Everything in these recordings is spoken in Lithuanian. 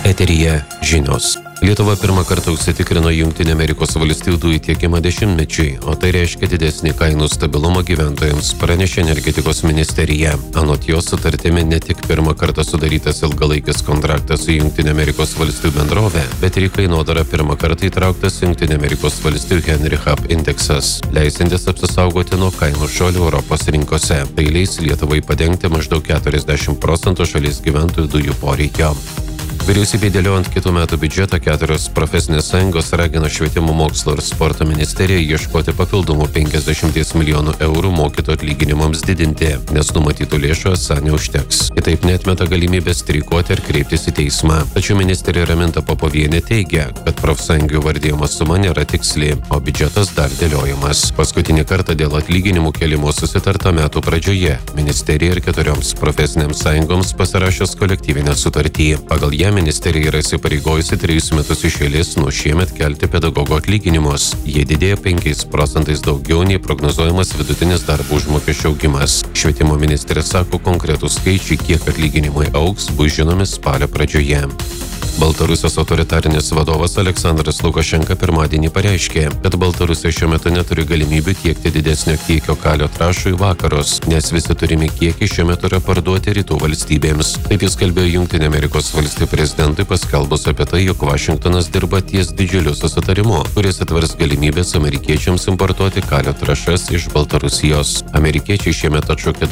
Eteryje žinios. Lietuva pirmą kartą užsitikrino Jungtinių Amerikos valstijų dujų tiekimą 10-mečiui, o tai reiškia didesnį kainų stabilumą gyventojams, pranešė energetikos ministerija. Anot jos sutartimi ne tik pirmą kartą sudarytas ilgalaikis kontraktas su Jungtinių Amerikos valstijų bendrove, bet ir į kainodarą pirmą kartą įtrauktas Jungtinių Amerikos valstijų Henry Hub indeksas, leisantis apsisaugoti nuo kainų šuolių Europos rinkose. Tai leis Lietuvai padengti maždaug 40% šalies gyventojų dujų poreikio. Vyriausybė dėliojant kitų metų biudžetą 4 profesinės sąjungos ragino švietimo, mokslo ir sporto ministeriją ieškoti papildomų 50 milijonų eurų mokytojų atlyginimams didinti, nes numatytų lėšų esą neužteks. Kitaip neatmeta galimybę streikuoti ar kreiptis į teismą. Tačiau ministerija Raminta Popovienė teigia, kad profsąjungų vardijama suma nėra tiksli, o biudžetas dar dėliojamas. Paskutinį kartą dėl atlyginimų kėlimo susitarta metų pradžioje. Ministerija ir 4 profesinėms sąjungoms pasirašęs kolektyvinę sutartį. Pagal ją ministerija yra įsipareigojusi 3 metus iš eilės nuo šiemet kelti pedagogų atlyginimus. Jie didėja 5% daugiau nei prognozuojamas vidutinis darbo užmokesčio augimas. Švietimo ministrė sako, konkretūs skaičiai, kiek atlyginimai augs, bus žinomi spalio pradžioje. Baltarusijos autoritarinis vadovas Aleksandras Lukašenka pirmadienį pareiškė, kad Baltarusija šiuo metu neturi galimybių tiekti didesnio kiekio kalio trąšų į vakarus, nes visi turimi kiekiai šiuo metu yra parduoti rytų valstybėms. Taip jis kalbėjo Jungtinių Amerikos valstijų prezidentui paskelbus apie tai, jog Vašingtonas dirba ties didžiuliu susitarimu, kuris atvers galimybės amerikiečiams importuoti kalio trąšas iš Baltarusijos. Amerikiečiai šiemet atšaukė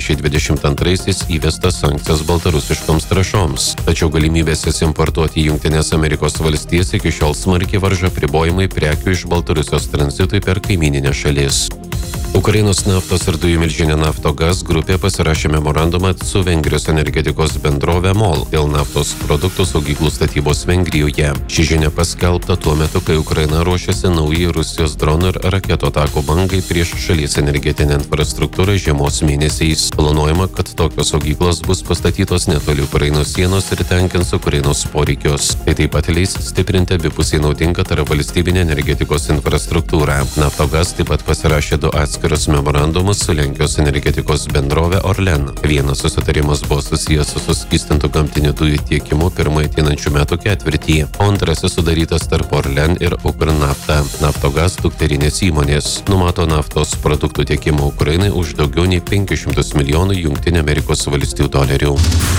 2022 įvestas sankcijas baltarusiškoms trąšoms, tačiau galimybės jas importuoti Jungtinės Amerikos valstijas iki šiol smarkiai varžo apribojimai prekių iš Baltarusijos tranzitui per kaimyninę šalis. Ukrainos naftos ir dujų milžinė Naftogaz grupė pasirašė memorandumą su Vengrijos energetikos bendrove MOL dėl naftos produktų saugyklų statybos Vengrijoje. Ši žinia paskelbta tuo metu, kai Ukraina ruošiasi naujai Rusijos dronų ir raketų atakų bangai prieš šalies energetinę infrastruktūrą žiemos mėnesiais. Planuojama, kad tokios saugyklos bus pastatytos netoli Ukrainos sienos ir tenkins Ukrainos poreikius. Tai taip pat leis stiprinti abipusiai naudingą tarpvalstybinę energetikos infrastruktūrą. Naftogaz taip pat pasirašė 2 atskirus memorandumus su Lenkijos energetikos bendrove Orlen. Vienas susitarimas buvo susijęs su suskystintų gamtinių dujų tiekimu pirmąjį ateinančių metų ketvirtį, o antrasis sudarytas tarp Orlen ir Ukrnafta. Naftogaz dukterinės įmonės numato naftos produktų tiekimo Ukrainai už daugiau nei 500 milijonų Jungtinių Amerikos valstijų dolerių.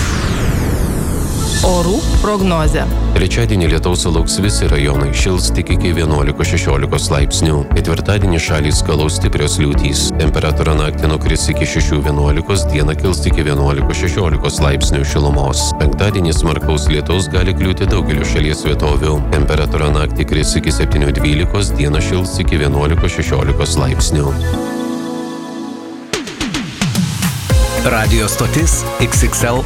Orų prognozė. Trečiadienį lietaus sulauks visi rajonai, šils tik iki 11-16 laipsnių. Ketvirtadienį šalį skalaus stiprios liūtys. Temperatūra naktį nukris iki 6-11, dieną kils iki 11-16 laipsnių šilumos. Penktadienį smarkaus lietaus gali kliūti daugeliu šalies vietovių. Temperatūra naktį kris iki 7-12, dieną šils iki 11-16 laipsnių. Radio stotis XXL